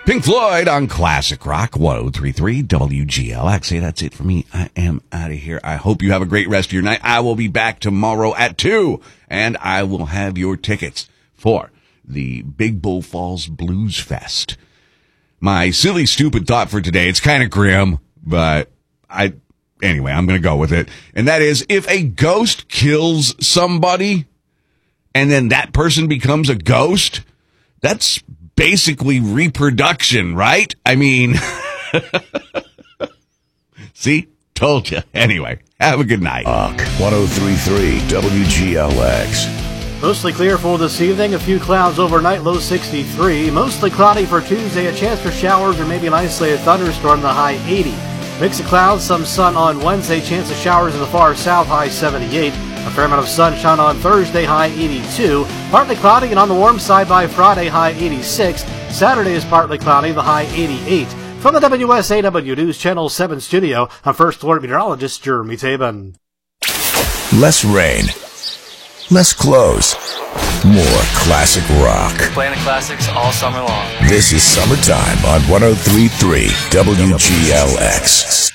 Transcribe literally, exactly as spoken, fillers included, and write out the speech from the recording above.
Pink Floyd on Classic Rock one oh three point three W G L X. Hey, that's it for me. I am out of here. I hope you have a great rest of your night. I will be back tomorrow at two, and I will have your tickets for the Big Bull Falls Blues Fest. My silly, stupid thought for today, it's kind of grim, but I, anyway, I'm going to go with it. And that is, if a ghost kills somebody and then that person becomes a ghost, that's basically reproduction, right? I mean, see? Told you. Anyway, have a good night. one oh three point three W G L X. Mostly clear for this evening. A few clouds overnight, low sixty-three. Mostly cloudy for Tuesday. A chance for showers or maybe an isolated thunderstorm, the high eighty. Mix of clouds, some sun on Wednesday. Chance of showers in the far south, high seventy-eight. A fair amount of sunshine on Thursday, high eighty-two. Partly cloudy and on the warm side by Friday, high eighty-six. Saturday is partly cloudy, the high eighty-eight. From the W S A W News Channel seven studio, I'm First Alert Meteorologist Jeremy Tabin. Less rain. Less clothes. More classic rock. Playing the classics all summer long. This is Summertime on one oh three point three W G L X.